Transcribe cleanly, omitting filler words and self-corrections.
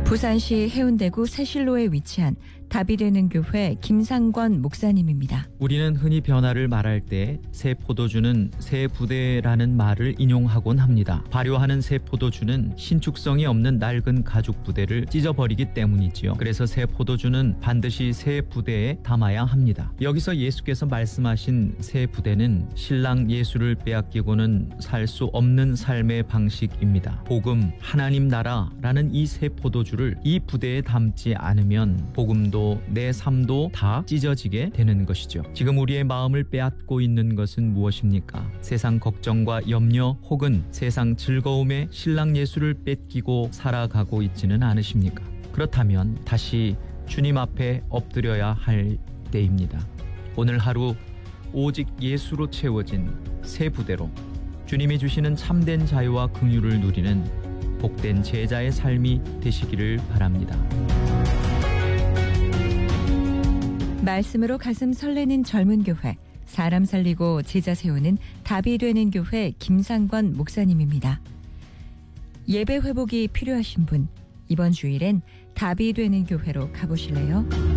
부산시 해운대구 새실로에 위치한 답이 되는 교회 김상권 목사님입니다. 우리는 흔히 변화를 말할 때 새 포도주는 새 부대라는 말을 인용하곤 합니다. 발효하는 새 포도주는 신축성이 없는 낡은 가죽 부대를 찢어버리기 때문이지요. 그래서 새 포도주는 반드시 새 부대에 담아야 합니다. 여기서 예수께서 말씀하신 새 부대는 신랑 예수를 빼앗기고는 살 수 없는 삶의 방식입니다. 복음, 하나님 나라라는 이 새 포도주를 이 부대에 담지 않으면 복음도 내 삶도 다 찢어지게 되는 것이죠. 지금 우리의 마음을 빼앗고 있는 것은 무엇입니까? 세상 걱정과 염려 혹은 세상 즐거움에 신랑 예수를 뺏기고 살아가고 있지는 않으십니까? 그렇다면 다시 주님 앞에 엎드려야 할 때입니다. 오늘 하루 오직 예수로 채워진 새 부대로 주님이 주시는 참된 자유와 긍휼을 누리는 복된 제자의 삶이 되시기를 바랍니다. 말씀으로 가슴 설레는 젊은 교회, 사람 살리고 제자 세우는 답이 되는 교회 김상권 목사님입니다. 예배 회복이 필요하신 분, 이번 주일엔 답이 되는 교회로 가보실래요?